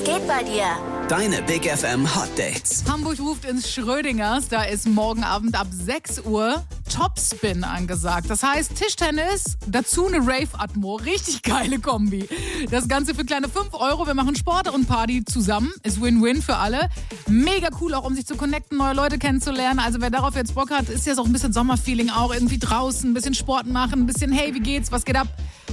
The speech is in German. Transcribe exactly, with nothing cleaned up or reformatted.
geht bei dir? Deine Big F M Hot Dates. Hamburg ruft ins Schrödingers. Da ist morgen Abend ab sechs Uhr Topspin angesagt. Das heißt Tischtennis, dazu eine Rave-Atmo. Richtig geile Kombi. Das Ganze für kleine fünf Euro. Wir machen Sport und Party zusammen. Ist Win-Win für alle. Mega cool auch, um sich zu connecten, neue Leute kennenzulernen. Also wer darauf jetzt Bock hat, ist jetzt auch ein bisschen Sommerfeeling auch. Irgendwie draußen, ein bisschen Sport machen, ein bisschen hey, wie geht's, was geht ab?